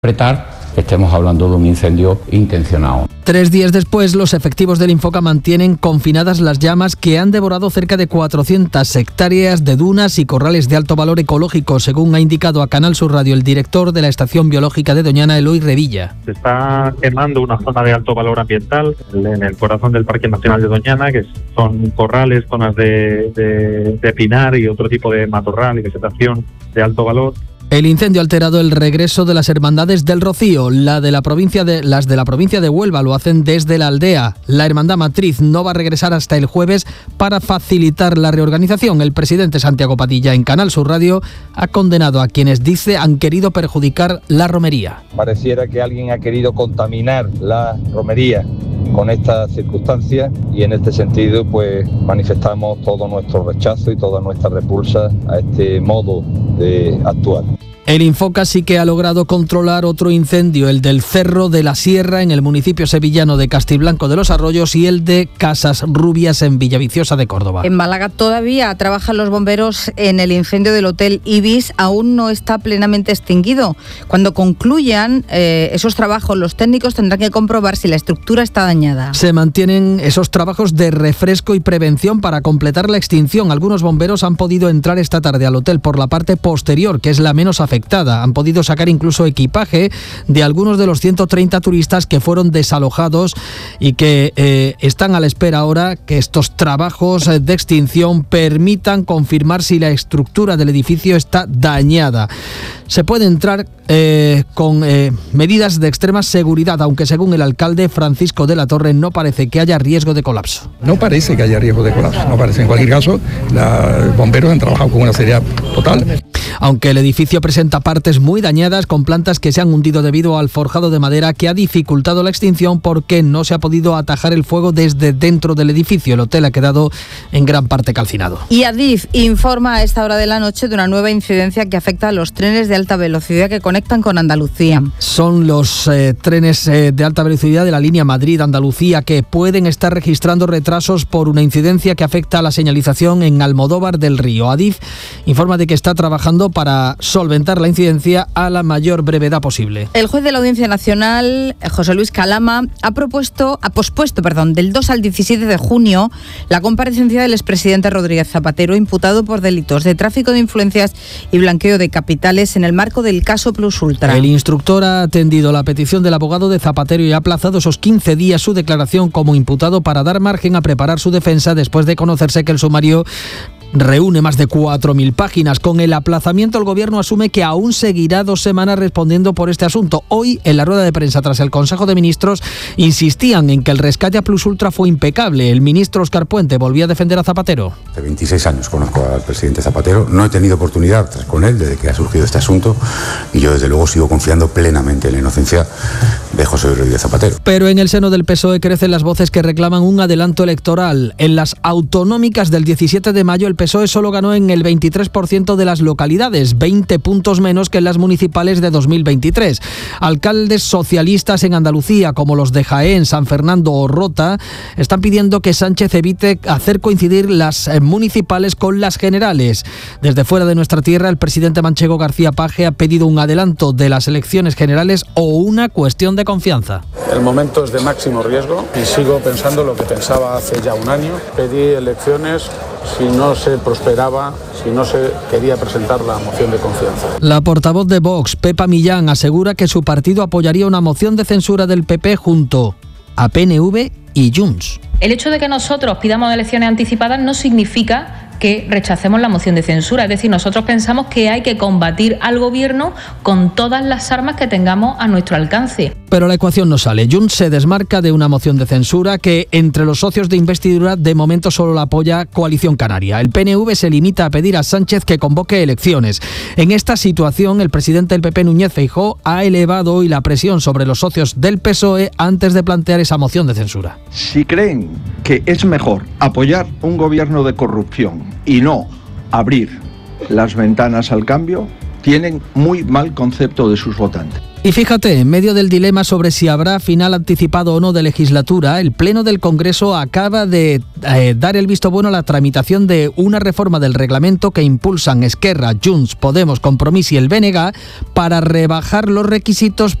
Estemos hablando de un incendio intencionado. 3 días después, los efectivos del Infoca mantienen confinadas las llamas que han devorado cerca de 400 hectáreas de dunas y corrales de alto valor ecológico, según ha indicado a Canal Sur Radio el director de la Estación Biológica de Doñana, Eloy Revilla. Se está quemando una zona de alto valor ambiental en el corazón del Parque Nacional de Doñana, que son corrales, zonas de pinar y otro tipo de matorral y vegetación de alto valor. El incendio ha alterado el regreso de las hermandades del Rocío. Las de la provincia de Huelva lo hacen desde la aldea. La hermandad matriz no va a regresar hasta el jueves para facilitar la reorganización. El presidente Santiago Padilla en Canal Sur Radio ha condenado a quienes dice han querido perjudicar la romería. Pareciera que alguien ha querido contaminar la romería con estas circunstancias y en este sentido pues manifestamos todo nuestro rechazo y toda nuestra repulsa a este modo de actuar. El Infoca sí que ha logrado controlar otro incendio, el del Cerro de la Sierra en el municipio sevillano de Castiblanco de los Arroyos y el de Casas Rubias en Villaviciosa de Córdoba. En Málaga todavía trabajan los bomberos en el incendio del Hotel Ibis, aún no está plenamente extinguido. Cuando concluyan esos trabajos, los técnicos tendrán que comprobar si la estructura está dañada. Se mantienen esos trabajos de refresco y prevención para completar la extinción. Algunos bomberos han podido entrar esta tarde al hotel por la parte posterior, que es la menos afectada. Han podido sacar incluso equipaje de algunos de los 130 turistas que fueron desalojados y que están a la espera ahora que estos trabajos de extinción permitan confirmar si la estructura del edificio está dañada. Se puede entrar con medidas de extrema seguridad, aunque según el alcalde Francisco de la Torre no parece que haya riesgo de colapso. No parece que haya riesgo de colapso, no parece. En cualquier caso, los bomberos han trabajado con una seriedad total. Aunque el edificio presenta partes muy dañadas con plantas que se han hundido debido al forjado de madera que ha dificultado la extinción porque no se ha podido atajar el fuego desde dentro del edificio. El hotel ha quedado en gran parte calcinado. Y Adif informa a esta hora de la noche de una nueva incidencia que afecta a los trenes de alta velocidad que conectan con Andalucía. Son los trenes de alta velocidad de la línea Madrid-Andalucía que pueden estar registrando retrasos por una incidencia que afecta a la señalización en Almodóvar del Río. Adif informa de que está trabajando para solventar la incidencia a la mayor brevedad posible. El juez de la Audiencia Nacional, José Luis Calama, ha pospuesto del 2 al 17 de junio la comparecencia del expresidente Rodríguez Zapatero, imputado por delitos de tráfico de influencias y blanqueo de capitales en el marco del caso Plus Ultra. El instructor ha atendido la petición del abogado de Zapatero y ha aplazado esos 15 días su declaración como imputado para dar margen a preparar su defensa después de conocerse que el sumario reúne más de 4.000 páginas. Con el aplazamiento, el Gobierno asume que aún seguirá 2 semanas respondiendo por este asunto. Hoy, en la rueda de prensa tras el Consejo de Ministros, insistían en que el rescate a Plus Ultra fue impecable. El ministro Óscar Puente volvía a defender a Zapatero. Hace 26 años conozco al presidente Zapatero. No he tenido oportunidad con él desde que ha surgido este asunto y yo, desde luego, sigo confiando plenamente en la inocencia de José Rodríguez Zapatero. Pero en el seno del PSOE crecen las voces que reclaman un adelanto electoral. En las autonómicas del 17 de mayo, el PSOE solo ganó en el 23% de las localidades, 20 puntos menos que en las municipales de 2023. Alcaldes socialistas en Andalucía, como los de Jaén, San Fernando o Rota, están pidiendo que Sánchez evite hacer coincidir las municipales con las generales. Desde fuera de nuestra tierra, el presidente manchego García Page ha pedido un adelanto de las elecciones generales o una cuestión de confianza. El momento es de máximo riesgo y sigo pensando lo que pensaba hace ya un año. Pedí elecciones si no se prosperaba, si no se quería presentar la moción de confianza. La portavoz de Vox, Pepa Millán, asegura que su partido apoyaría una moción de censura del PP junto a PNV y Junts. El hecho de que nosotros pidamos elecciones anticipadas no significa que rechacemos la moción de censura. Es decir, nosotros pensamos que hay que combatir al gobierno con todas las armas que tengamos a nuestro alcance. Pero la ecuación no sale. Junts se desmarca de una moción de censura que entre los socios de investidura de momento solo la apoya Coalición Canaria. El PNV se limita a pedir a Sánchez que convoque elecciones. En esta situación, el presidente del PP, Núñez Feijóo, ha elevado hoy la presión sobre los socios del PSOE antes de plantear esa moción de censura. Si creen que es mejor apoyar un gobierno de corrupción y no abrir las ventanas al cambio, tienen muy mal concepto de sus votantes. Y fíjate, en medio del dilema sobre si habrá final anticipado o no de legislatura, el Pleno del Congreso acaba de dar el visto bueno a la tramitación de una reforma del reglamento que impulsan Esquerra, Junts, Podemos, Compromís y el BNG para rebajar los requisitos